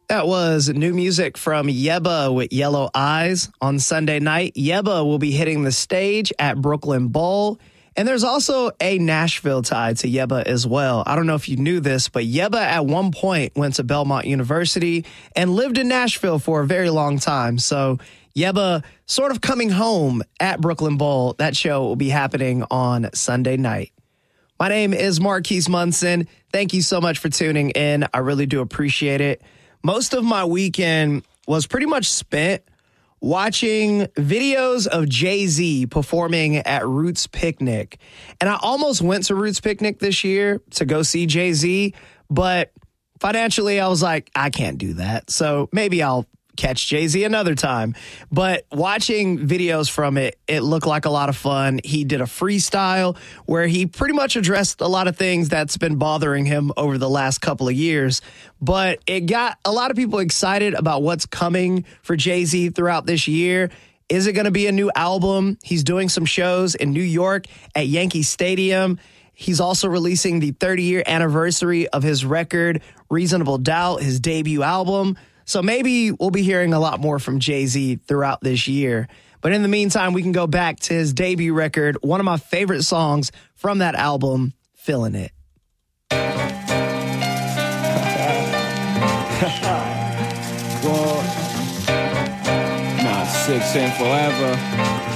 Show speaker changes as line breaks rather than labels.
That was new music from Yebba with Yellow Eyes. On Sunday night, Yebba will be hitting the stage at Brooklyn Bowl. And there's also a Nashville tie to Yebba as well. I don't know if you knew this, but Yebba at one point went to Belmont University and lived in Nashville for a very long time. So Yebba sort of coming home at Brooklyn Bowl. That show will be happening on Sunday night. My name is Marquise Munson. Thank you so much for tuning in. I really do appreciate it. Most of my weekend was pretty much spent watching videos of Jay-Z performing at Roots Picnic. And I almost went to Roots Picnic this year to go see Jay-Z, but financially I was like, I can't do that. So maybe I'll catch Jay-Z another time. But watching videos from it, it looked like a lot of fun. He did a freestyle where he pretty much addressed a lot of things that's been bothering him over the last couple of years. But it got a lot of people excited about what's coming for Jay-Z throughout this year. Is it going to be a new album? He's doing some shows in New York at Yankee Stadium. He's also releasing the 30-year anniversary of his record, Reasonable Doubt, his debut album. So maybe we'll be hearing a lot more from Jay-Z throughout this year. But in the meantime, we can go back to his debut record, one of my favorite songs from that album, Feeling It.
Well, not 6 and forever.